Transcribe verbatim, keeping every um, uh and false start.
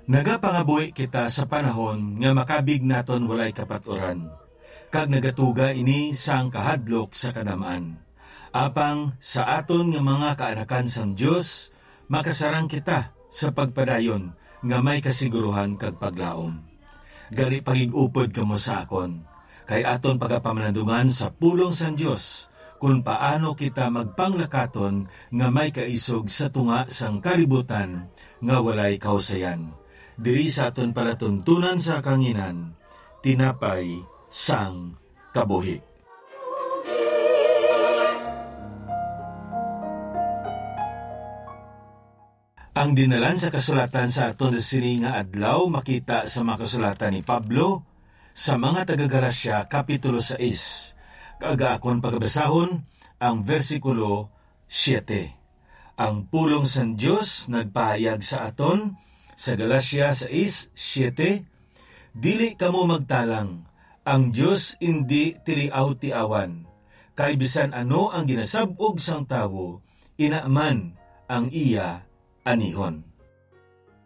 Nagapangabuhi kita sa panahon nga makabig naton walay kapaturan. Kag nagatuga ini sang kahadlok sa kanamaan. Apang sa aton nga mga kaanakan sang Dios, makasarang kita sa pagpadayon nga may kasiguruhan kag paglaom. Gani pagigupod kamo sa akon, kay aton pagapamanadungan sa pulong sang Dios, kung paano kita magpanglakaton nga may kaisog sa tunga sang kalibutan nga walay kausayan. Diri sa aton palatuntunan sa kanginan, tinapay sang kabuhi. Ang dinalan sa kasulatan sa aton sini nga adlaw makita sa mga kasulatan ni Pablo sa mga taga-Galasya kapitulo sais. Kaaga akon pagabasahon ang versikulo siyete. Ang pulong san Dios nagpahayag sa aton sa Galasya sais siyete, dili kamo magtalang, ang Dios indi tiriaw-tiawan, kay bisan ano ang ginasabog sang tawo, inaaman ang iya anihon.